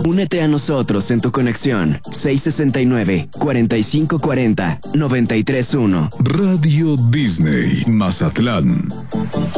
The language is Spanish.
Únete a nosotros en tu conexión 669-4540-931. Radio Disney, Mazatlán.